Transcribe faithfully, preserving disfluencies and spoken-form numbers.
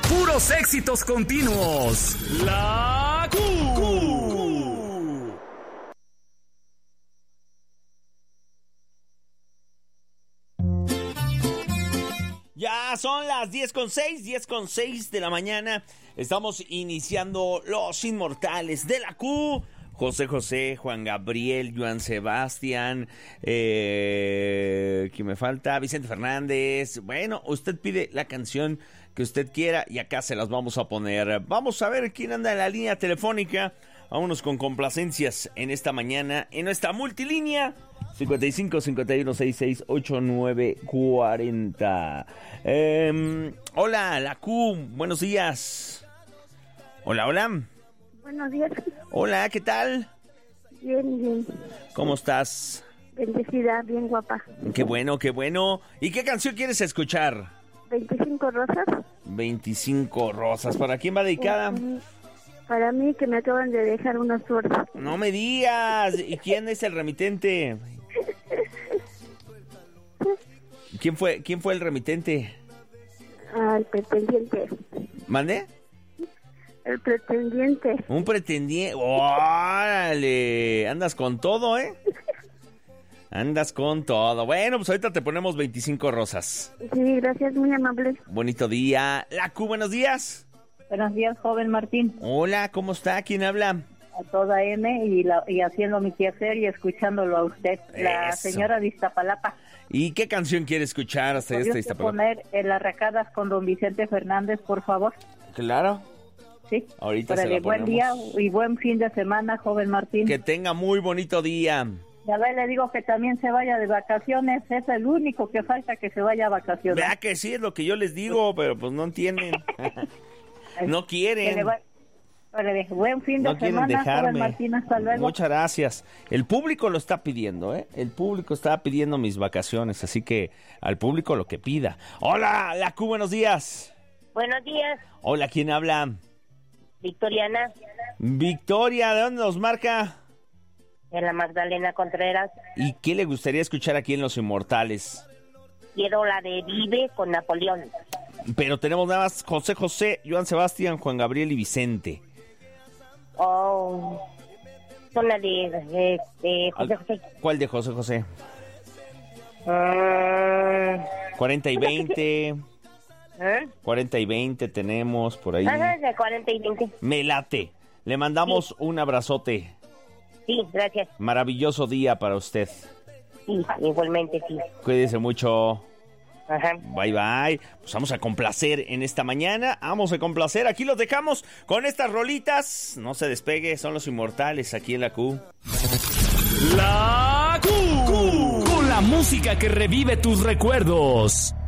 Puros éxitos continuos. La Q. Ya son las diez con seis, diez con seis de la mañana. Estamos iniciando Los Inmortales de la Q. José José, Juan Gabriel, Joan Sebastián, eh, ¿quién me falta? Vicente Fernández. Bueno, usted pide la canción que usted quiera y acá se las vamos a poner. Vamos a ver quién anda en la línea telefónica. Vámonos con complacencias en esta mañana, en nuestra multilínea. cincuenta y cinco, cincuenta y uno, sesenta y seis, ochenta y nueve, cuarenta. Eh, hola, la Q, buenos días. Hola, hola. Buenos días. Hola, ¿qué tal? Bien, bien. ¿Cómo estás? Bendecida, bien guapa. Qué bueno, qué bueno. ¿Y qué canción quieres escuchar? veinticinco rosas. veinticinco rosas. ¿Para quién va dedicada? Para mí, que me acaban de dejar unas flores. No me digas. ¿Y quién es el remitente? ¿Quién fue, quién fue el remitente? Ah, el pretendiente. ¿Mande? El pretendiente. Un pretendiente. ¡Órale! Andas con todo, ¿eh? Andas con todo. Bueno, pues ahorita te ponemos veinticinco rosas. Sí, gracias, muy amable. Bonito día. La Q, buenos días. Buenos días, joven Martín. Hola, ¿cómo está? ¿Quién habla? A toda M y, la, y haciendo mi quehacer y escuchándolo a usted. La Eso. señora de Iztapalapa. ¿Y qué canción quiere escuchar hasta esta ¿Podría Iztapalapa? poner el Arracadas con don Vicente Fernández, por favor? Claro. Sí. Ahorita Para se la de buen ponemos. día y buen fin de semana, joven Martín. Que tenga muy bonito día. Ya ve, le digo que también se vaya de vacaciones. Es el único que falta que se vaya a vacaciones. Vea que sí, es lo que yo les digo, pero pues no entienden. No quieren. Que le va- para de buen fin de No quieren semana, joven dejarme. Martín. Hasta luego. Muchas gracias. El público lo está pidiendo, ¿eh? El público está pidiendo mis vacaciones, así que al público lo que pida. Hola, la Q, buenos días. Buenos días, Hola, ¿quién habla? Victoriana, Victoria, ¿de dónde nos marca? de la Magdalena Contreras. ¿Y qué le gustaría escuchar aquí en Los Inmortales? Quiero la de Vive con Napoleón. Pero tenemos nada más José José, Joan Sebastián, Juan Gabriel y Vicente. Oh, son la de, de, de José José. ¿Cuál de José José? Mm, cuarenta y veinte. ¿eh? cuarenta y veinte tenemos por ahí. Ajá, de cuarenta y veinte. Me late. Le mandamos Sí. un abrazote. Sí, gracias. Maravilloso día para usted. Sí, igualmente, sí. Cuídese mucho. Ajá. Bye, bye. Pues vamos a complacer en esta mañana. Vamos a complacer. Aquí los dejamos con estas rolitas. No se despegue. Son Los Inmortales aquí en la Q. La Q. Q. Con la música que revive tus recuerdos.